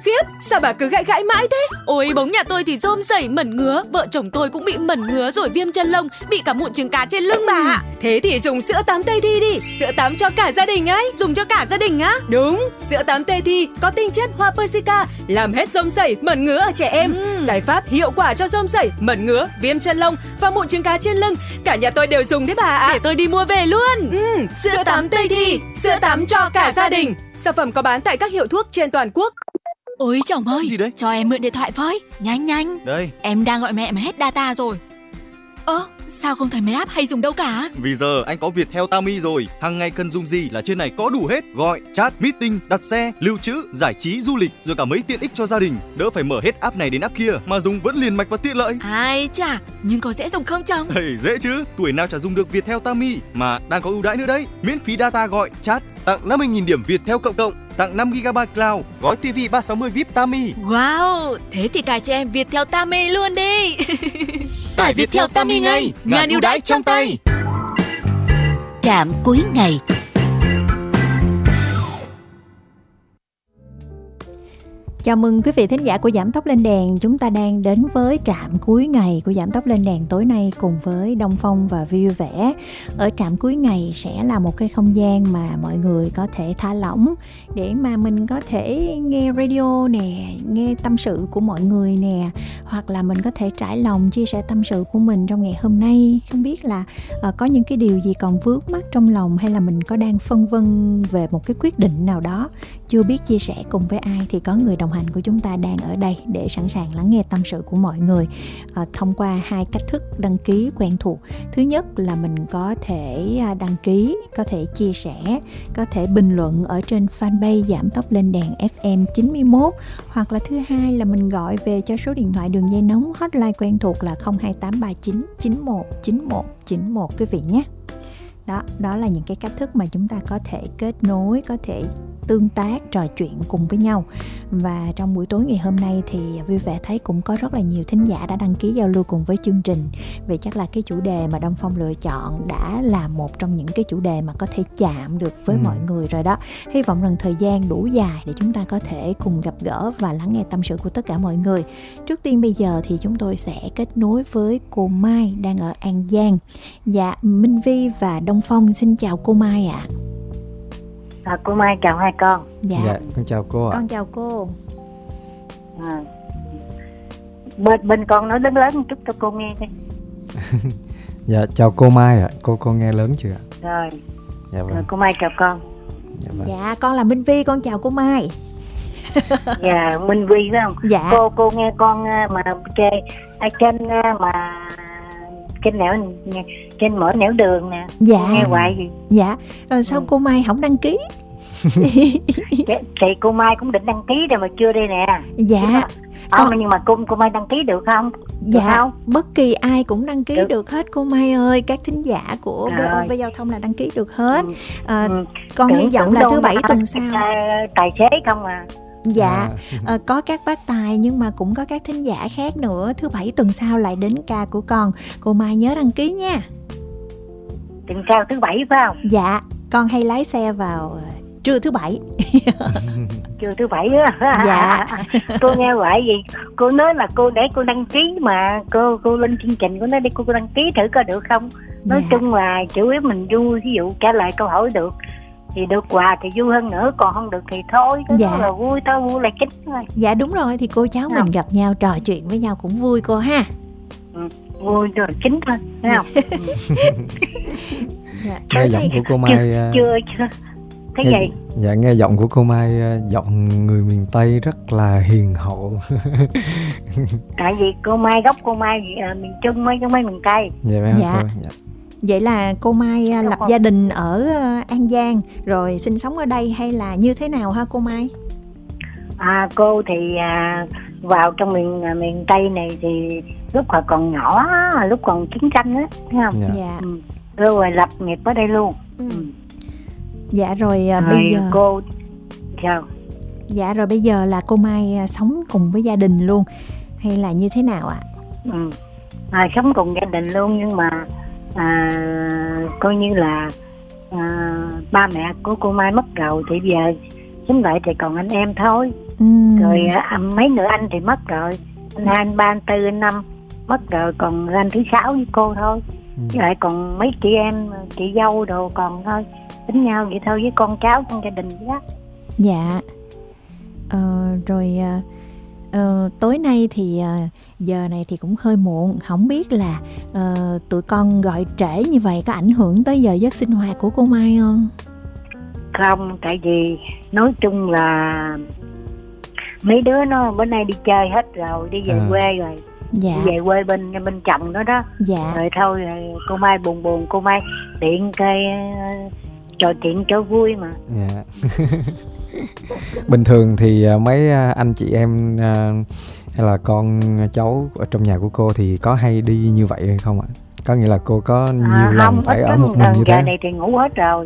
Khiếp, sao bà cứ gãi gãi mãi thế? Ôi, bóng nhà tôi thì rôm rẩy mẩn ngứa, vợ chồng tôi cũng bị mẩn ngứa rồi viêm chân lông, bị cả mụn trứng cá trên lưng bà ạ. Thế thì dùng sữa tắm Tây Thi đi, sữa tắm cho cả gia đình ấy. Dùng cho cả gia đình á? Đúng, sữa tắm Tây Thi có tinh chất hoa Persica, làm hết rôm rẩy, mẩn ngứa ở trẻ em. Giải pháp hiệu quả cho rôm rẩy, mẩn ngứa, viêm chân lông và mụn trứng cá trên lưng. Cả nhà tôi đều dùng đấy bà ạ. Để tôi đi mua về luôn. Sữa tắm Tây Thi, sữa tắm cho cả gia đình. Sản phẩm có bán tại các hiệu thuốc trên toàn quốc. Ôi chồng ơi, gì đấy? cho em mượn điện thoại với. Nhanh. Đây. Em đang gọi mẹ mà hết data rồi. Sao không thấy mấy app hay dùng đâu cả? Vì giờ anh có Viettel Tami rồi. Hàng ngày cần dùng gì là trên này có đủ hết. Gọi, chat, meeting, đặt xe, lưu trữ, giải trí, du lịch, rồi cả mấy tiện ích cho gia đình. Đỡ phải mở hết app này đến app kia mà dùng vẫn liền mạch và tiện lợi. Ai chà, nhưng có dễ dùng không chồng? Dễ chứ, tuổi nào chả dùng được Viettel Tami. Mà đang có ưu đãi nữa đấy. Miễn phí data gọi, chat, tặng 50.000 điểm Viettel cộng, tặng 5GB cloud, gói TV 360 VIP Tami. Wow, thế thì cài cho em Viettel Tami luôn đi. Tải Viettel Tami ngay, ngàn ưu đãi trong tay. Trạm cuối ngày. Chào mừng quý vị thính giả của Giảm Tốc Lên Đèn. Chúng ta đang đến với trạm cuối ngày của Giảm Tốc Lên Đèn tối nay cùng với Đông Phong và Vui Vẻ. Ở trạm cuối ngày sẽ là một cái không gian mà mọi người có thể thả lỏng để mà mình có thể nghe radio nè, nghe tâm sự của mọi người nè, hoặc là mình có thể trải lòng chia sẻ tâm sự của mình trong ngày hôm nay. Không biết là có những cái điều gì còn vướng mắc trong lòng, hay là mình có đang phân vân về một cái quyết định nào đó chưa biết chia sẻ cùng với ai, thì có người đồng hành của chúng ta đang ở đây để sẵn sàng lắng nghe tâm sự của mọi người thông qua hai cách thức đăng ký quen thuộc. Thứ nhất là mình có thể đăng ký, có thể chia sẻ, có thể bình luận ở trên fanpage Giảm Tốc Lên Đèn FM 91, hoặc là thứ hai là mình gọi về cho số điện thoại đường dây nóng hotline quen thuộc là 02839 919191 quý vị nhé. Đó là những cái cách thức mà chúng ta có thể kết nối, có thể tương tác, trò chuyện cùng với nhau. Và trong buổi tối ngày hôm nay thì Vui Vẻ thấy cũng có rất là nhiều thính giả đã đăng ký giao lưu cùng với chương trình. Vậy chắc là cái chủ đề mà Đông Phong lựa chọn đã là một trong những cái chủ đề mà có thể chạm được với mọi người rồi đó. Hy vọng rằng thời gian đủ dài để chúng ta có thể cùng gặp gỡ và lắng nghe tâm sự của tất cả mọi người. Trước tiên bây giờ thì chúng tôi sẽ kết nối với cô Mai đang ở An Giang. Dạ, Minh Vi và Đông Phong xin chào cô Mai ạ. Cô Mai chào hai con. Dạ, con chào cô ạ. Con chào cô. Bên con nói lớn lớn một chút cho cô nghe đi. Dạ, chào cô Mai ạ. Cô nghe lớn chưa ạ? Rồi. Dạ vâng. Cô Mai chào con. Dạ vâng. Dạ, con là Minh Vi, con chào cô Mai. Dạ, Minh Vi phải không? Dạ. Cô nghe con mà trên mà trên nẻo, trên mỗi nẻo đường nè. Dạ. Cô nghe hoài gì? Dạ. Rồi sao cô Mai không đăng ký? Thì cô Mai cũng định đăng ký rồi mà chưa đây nè. Dạ. Nhưng mà cô Mai đăng ký được không? Dạ, không? bất kỳ ai cũng đăng ký được hết cô Mai ơi. Các thính giả của VOV Giao thông là đăng ký được hết. Con hy vọng là thứ bảy tuần sau. Tài xế không à? Dạ, có các bác tài nhưng mà cũng có các thính giả khác nữa. Thứ bảy tuần sau lại đến ca của con. Cô Mai nhớ đăng ký nha. Tuần sau thứ bảy phải không? Dạ, con hay lái xe vào trưa thứ bảy. Trưa thứ bảy á. Dạ. Cô nghe vậy gì? Cô nói là cô để cô đăng ký mà cô lên chương trình cô nói đi cô đăng ký thử coi được không? Nói chung là chủ yếu mình vui, ví dụ trả lời câu hỏi được thì được quà thì vui hơn nữa, còn không được thì thôi. Đó là vui thôi, vui là chính thôi. Dạ đúng rồi, thì cô cháu mình gặp nhau trò chuyện với nhau cũng vui cô ha. Vui rồi chính thôi, thấy không? Nghe giọng của cô Mai chưa thế gì? Dạ, nghe giọng của cô Mai, giọng người miền Tây rất là hiền hậu. Tại vì cô Mai gốc cô Mai miền Trung mấy miền Tây. Dạ. Vậy là cô Mai lập gia đình ở An Giang rồi sinh sống ở đây hay là như thế nào ha cô Mai? Cô thì vào trong miền Tây này thì lúc còn nhỏ, lúc còn chiến tranh á, thấy không? Dạ. Rồi lập nghiệp ở đây luôn. Dạ rồi bây giờ cô sao? Dạ rồi bây giờ là cô Mai sống cùng với gia đình luôn hay là như thế nào ạ? Sống cùng gia đình luôn nhưng mà coi như là ba mẹ của cô Mai mất rồi thì bây giờ Sống lại thì còn anh em thôi. Rồi mấy nữa anh thì mất rồi. Anh 2, anh 3, anh 4, anh 5 mất rồi. Còn anh thứ 6 với cô thôi. Với lại còn mấy chị em, chị dâu đồ còn thôi. Tính nhau vậy thôi với con cháu trong gia đình đó. Dạ. Rồi tối nay thì giờ này thì cũng hơi muộn. Không biết là tụi con gọi trễ như vậy có ảnh hưởng tới giờ giấc sinh hoạt của cô Mai không? Không, tại vì nói chung là mấy đứa nó bữa nay đi chơi hết rồi, đi về quê rồi. Dạ. Đi về quê bên chồng nó đó. Dạ. Rồi thôi rồi cô Mai buồn cô Mai điện cái trò chuyện cho vui mà. Dạ. Bình thường thì mấy anh chị em hay là con cháu ở trong nhà của cô thì có hay đi như vậy hay không ạ? Có nghĩa là cô có nhiều lần phải ở một mình như thế? Giờ này thì ngủ hết rồi.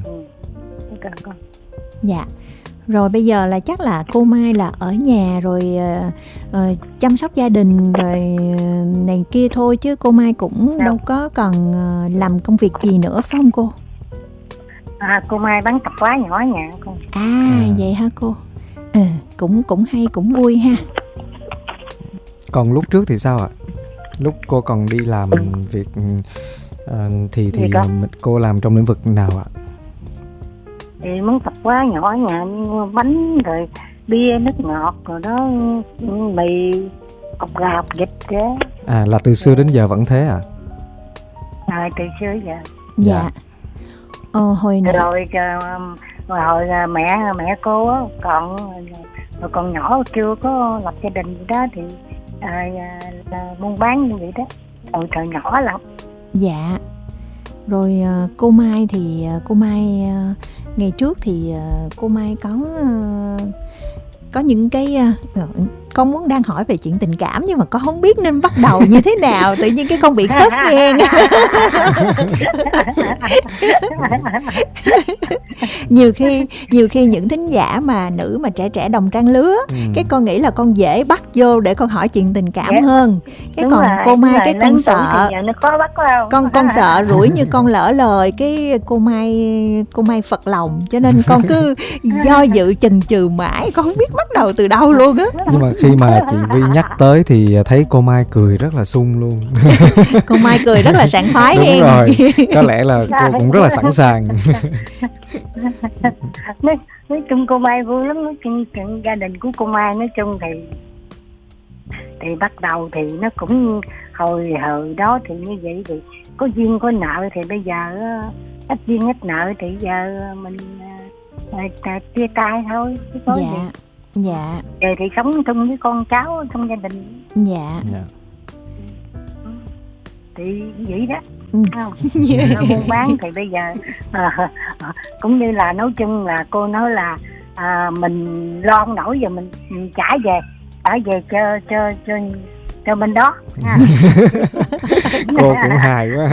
Dạ. Rồi bây giờ là chắc là cô Mai là ở nhà rồi chăm sóc gia đình rồi này kia thôi, chứ cô Mai cũng đâu có còn làm công việc gì nữa phải không cô? Cô Mai bán tạp hóa nhỏ ở nhà con. Vậy hả cô? Cũng hay, cũng vui ha. Còn lúc trước thì sao ạ? Lúc cô còn đi làm việc thì cô làm trong lĩnh vực nào ạ? Thì món tạp hóa nhỏ ở nhà như bánh rồi bia nước ngọt rồi đó, mì cọc gà cọc vịt đó. Là từ xưa đến giờ vẫn thế à? Từ xưa giờ. Dạ. Hồi nãy rồi mẹ cô á còn nhỏ chưa có lập gia đình gì đó thì buôn bán như vậy đó. Thời nhỏ lắm. Dạ. Rồi cô Mai thì cô Mai ngày trước thì cô Mai có những cái con muốn đang hỏi về chuyện tình cảm nhưng mà con không biết nên bắt đầu như thế nào, tự nhiên cái con bị khớp ngang. nhiều khi những thính giả mà nữ mà trẻ đồng trang lứa, cái con nghĩ là con dễ bắt vô để con hỏi chuyện tình cảm hơn. Cái còn rồi, cô Mai cái con sợ con sợ rủi như con lỡ lời cái cô Mai phật lòng, cho nên con cứ do dự chần chừ mãi, con không biết bắt đầu từ đâu luôn á. Nhưng mà khi mà chị Vi nhắc tới thì thấy cô Mai cười rất là sung luôn. Cô Mai cười rất là sảng khoái. Đúng rồi, có lẽ là cô cũng rất là sẵn sàng. Nói chung cô Mai vui lắm. Nói chung gia đình của cô Mai nói chung thì bắt đầu thì nó cũng hồi đó thì như vậy, thì có duyên có nợ, thì bây giờ ít duyên ít nợ thì giờ mình chia tay thôi chứ có gì. Dạ. Rồi thì sống chung với con cháu trong gia đình. Dạ. Thì vậy đó. Buôn bán thì bây giờ cũng như là nói chung là cô nói là mình lo không nổi giờ mình trả về cho bên đó. Cô cũng hài quá.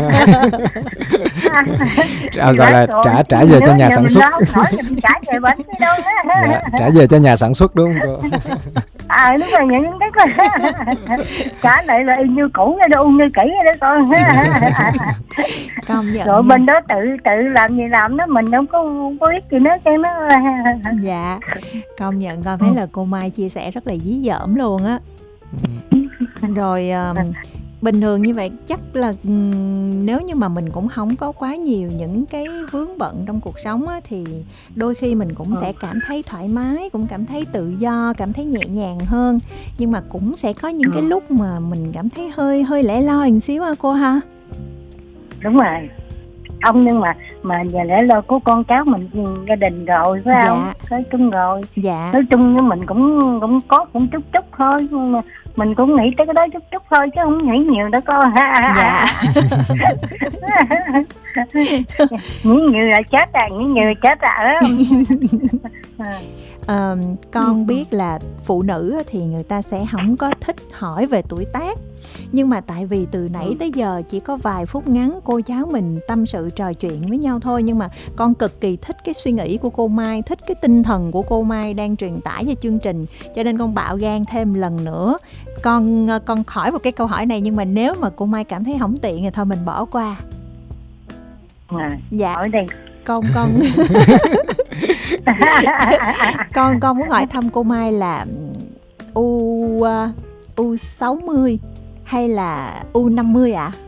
Gọi là trả về cho nhà sản xuất. Trả về bánh đâu đó. Dạ, trả về cho nhà sản xuất đúng không cô? Đúng rồi, những cái trả lại là như cũ hay đâu, như kỹ đó con. Công nhận. Rồi bên đó tự làm gì làm đó, mình không có biết gì nữa cho nó. Dạ, công nhận con thấy là cô Mai chia sẻ rất là dí dỏm luôn á. Rồi bình thường như vậy chắc là nếu như mà mình cũng không có quá nhiều những cái vướng bận trong cuộc sống á, thì đôi khi mình cũng sẽ cảm thấy thoải mái, cũng cảm thấy tự do, cảm thấy nhẹ nhàng hơn. Nhưng mà cũng sẽ có những cái lúc mà mình cảm thấy hơi lẻ loi một xíu ha cô ha. Đúng rồi. Ông nhưng mà giờ lẽ loi của con cháu mình gia đình rồi phải không? Nói chung rồi. Dạ. Nói chung như mình cũng có chút thôi, nhưng mà mình cũng nghĩ tới cái đó chút thôi chứ không nghĩ nhiều đó con. Dạ. Nghĩ nhiều là chết nghĩ nhiều là chết Con biết là phụ nữ thì người ta sẽ không có thích hỏi về tuổi tác, nhưng mà tại vì từ nãy tới giờ chỉ có vài phút ngắn cô cháu mình tâm sự trò chuyện với nhau thôi, nhưng mà con cực kỳ thích cái suy nghĩ của cô Mai, thích cái tinh thần của cô Mai đang truyền tải cho chương trình, cho nên con bạo gan thêm lần nữa. Con hỏi một cái câu hỏi này, nhưng mà nếu mà cô Mai cảm thấy không tiện thì thôi mình bỏ qua. Dạ. Hỏi đi. Con Con muốn hỏi thăm cô Mai là U60 hay là U50 ạ?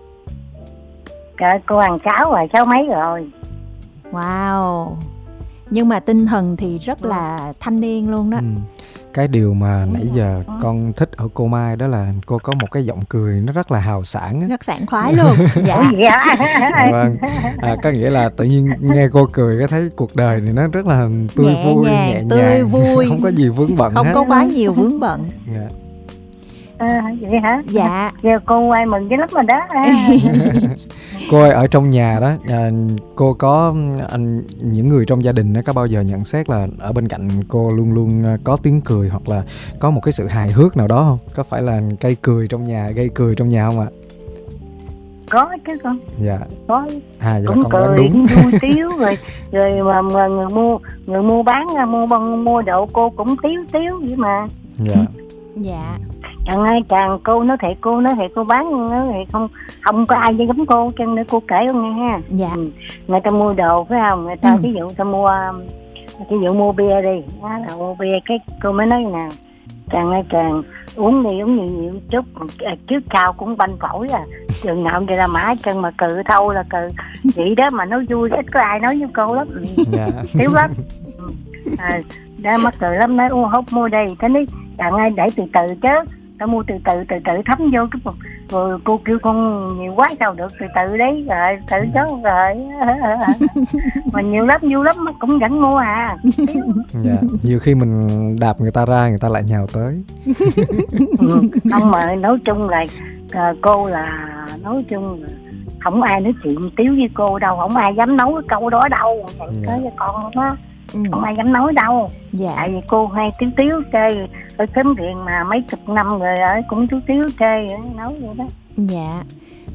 Cô hàng 6 rồi, 6 mấy rồi. Wow. Nhưng mà tinh thần thì rất là thanh niên luôn đó. Cái điều mà nãy giờ con thích ở cô Mai đó là cô có một cái giọng cười nó rất là hào sảng á. Rất sảng khoái luôn. Dạ. Vâng. Có nghĩa là tự nhiên nghe cô cười cái thấy cuộc đời này nó rất là tươi vui, nhẹ nhàng, tươi vui, không có gì vướng bận không hết. có quá nhiều vướng bận. Dạ. Vậy hả? Dạ. Giờ cô Mai mừng dữ lắm rồi đó. Cô ơi, ở trong nhà đó cô có những người trong gia đình có bao giờ nhận xét là ở bên cạnh cô luôn luôn có tiếng cười hoặc là có một cái sự hài hước nào đó không? Có phải là gây cười trong nhà không ạ? Có chứ con. Dạ. Có. Vậy cũng cười, cũng vui tiếu rồi mà người mua bán mua đồ cô cũng tiếu vậy mà. Dạ. Dạ. Càng cô nói thiệt cô bán nó thì không có ai dám gấm cô, chân nữa cô kể con nghe ha. Dạ. Người ta mua đồ phải không, người ta ví dụ ta mua bia đi, là mua bia cái cô mới nói nè, càng uống nhiều chút, trước sau cũng banh phổi chừng nào vậy là mã chân mà cự thâu là cự vậy đó, mà nói vui ít có ai nói với cô lắm. Thiếu lắm. Đã mắc cười lắm, nói hốt mua đây, thế nói để từ từ chứ, tao mua từ từ thấm vô cái rồi cô kêu con nhiều quá sao được, từ từ đấy rồi tự chứ rồi. Mà nhiều lắm mà cũng vẫn mua à. Dạ. Nhiều khi mình đạp người ta ra người ta lại nhào tới. Không, mà nói chung là cô là nói chung là không ai nói chuyện tiếu với cô đâu, không ai dám nói cái câu đó đâu. Nói với con đó. Không ai dám nói đâu. Dạ. Tại vì cô hay tiếu chơi ở Khánh Điền mà mấy chục năm rồi ở cũng tiếu chơi nói vậy đó. Dạ.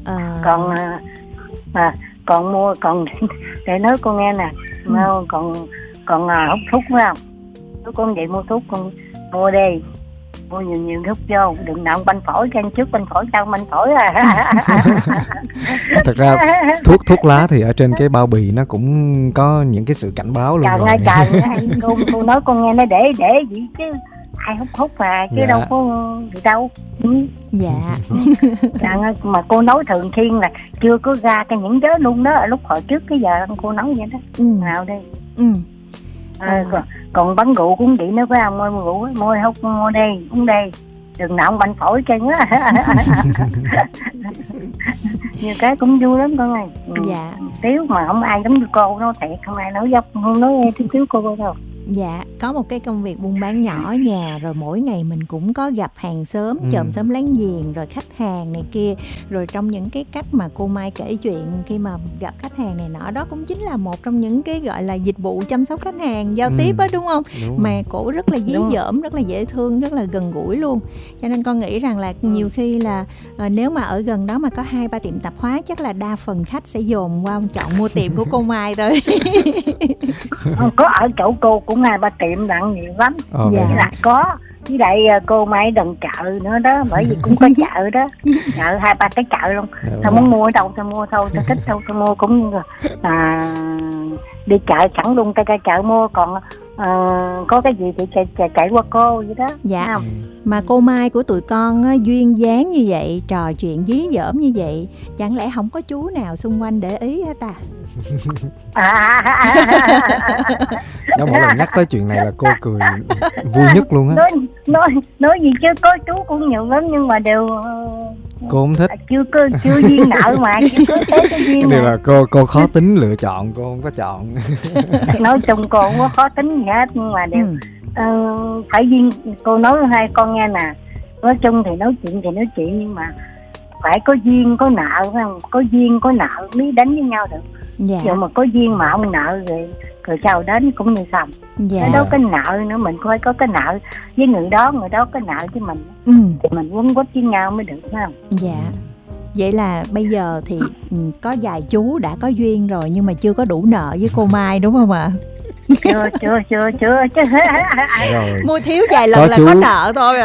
Còn để nói con nghe nè, còn hút thuốc phải không? Nếu con vậy mua thuốc con mua đi, mua nhiều thuốc vô, đừng nặng banh phổi, cái trước banh phổi sau banh phổi Thật ra thuốc lá thì ở trên cái bao bì nó cũng có những cái sự cảnh báo luôn rồi. Cô nói con nghe nó để gì chứ ai hút mà chứ đâu có gì đâu. Dạ. Mà cô nói thường xuyên là chưa có ra cái những đứa luôn đó, lúc hồi trước cái giờ cô nói vậy đó. Nào đi. Còn bắn rượu cũng vậy nữa phải không? Môi rượu, môi hút, môi đây, uống đây, đừng nọng banh phổi chân á. Nhiều cái cũng vui lắm con ơi. Dạ. Tiếu mà không ai giống như cô đâu, thiệt không ai nói dốc, không nói tiếu cô đâu. Dạ, có một cái công việc buôn bán nhỏ ở nhà, rồi mỗi ngày mình cũng có gặp hàng xóm, chòm xóm láng giềng, rồi khách hàng này kia. Rồi trong những cái cách mà cô Mai kể chuyện khi mà gặp khách hàng này nọ, đó cũng chính là một trong những cái gọi là dịch vụ chăm sóc khách hàng, giao tiếp á, đúng không? Mà cổ rất là dí dỏm, rất là dễ thương, rất là gần gũi luôn. Cho nên con nghĩ rằng là nhiều khi là nếu mà ở gần đó mà có 2-3 tiệm tạp hóa, chắc là đa phần khách sẽ dồn qua chọn mua tiệm của cô Mai thôi. Không có ở chỗ cô cũng 2-3 tiệm đặng nhiều lắm. Dạ. Là có. Với lại cô Mai đừng chợ nữa đó, bởi vì cũng có chợ đó. Chợ 2-3 cái chợ luôn. Tao muốn mua ở đâu tao mua thôi, tao thích đâu tao mua, cũng đi chợ sẵn luôn, tao ra chợ mua, còn có cái gì thì chạy qua cô vậy đó. Dạ. Mà cô Mai của tụi con á, duyên dáng như vậy, trò chuyện dí dỏm như vậy, chẳng lẽ không có chú nào xung quanh để ý hết à? Nó mỗi lần nhắc tới chuyện này là cô cười vui nhất luôn á. Nói gì chứ có chú cũng nhiều lắm, nhưng mà đều cô không thích. Chưa duyên nợ mà, chưa có tới cái duyên. Điều là cô khó tính lựa chọn, cô không có chọn. Nói chung cô không có khó tính gì hết, nhưng mà đều phải duyên. Cô nói hai con nghe nè, nói chung thì nói chuyện nhưng mà phải có duyên có nợ, phải không? Có duyên có nợ mới đánh với nhau được. Dạ. Giờ mà có duyên mà không nợ rồi sau đến cũng như xong. Dạ. Cái đó cái nợ nữa, mình phải có cái nợ với người đó có nợ với mình. Thì mình quấn quýt với nhau mới được, phải không? Dạ. Vậy là bây giờ thì có vài chú đã có duyên rồi nhưng mà chưa có đủ nợ với cô Mai, đúng không ạ? Chưa chứ. Rồi. Mua thiếu vài lần là có nợ thôi à.